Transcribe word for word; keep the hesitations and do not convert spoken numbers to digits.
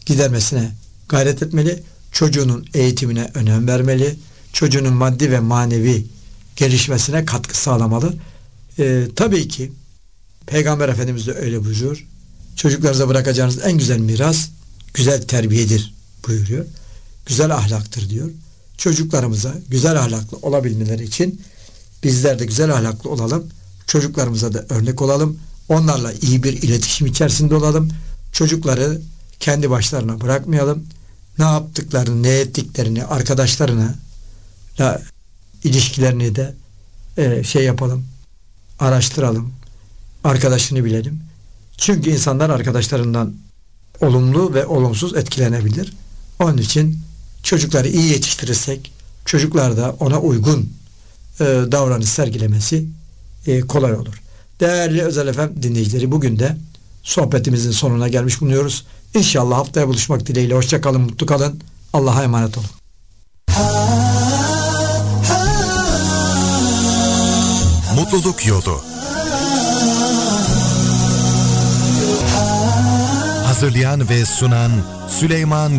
gidermesine gayret etmeli. Çocuğunun eğitimine önem vermeli. Çocuğunun maddi ve manevi gelişmesine katkı sağlamalı. Ee, tabii ki Peygamber Efendimiz de öyle buyuruyor. Çocuklarınıza bırakacağınız en güzel miras güzel terbiyedir buyuruyor. Güzel ahlaktır diyor. Çocuklarımıza güzel ahlaklı olabilmeleri için bizler de güzel ahlaklı olalım. Çocuklarımıza da örnek olalım. Onlarla iyi bir iletişim içerisinde olalım. Çocukları kendi başlarına bırakmayalım. Ne yaptıklarını, ne ettiklerini, arkadaşlarına la, ilişkilerini de e, şey yapalım, araştıralım. Arkadaşını bilelim. Çünkü insanlar arkadaşlarından olumlu ve olumsuz etkilenebilir. Onun için çocukları iyi yetiştirirsek, çocuklar da ona uygun e, davranış sergilemesi e, kolay olur. Değerli Özel F M dinleyicileri, bugün de sohbetimizin sonuna gelmiş bulunuyoruz. İnşallah haftaya buluşmak dileğiyle. Hoşça kalın, mutlu kalın. Allah'a emanet olun. Mutluluk Yolu. Hazırlayan ve sunan Süleyman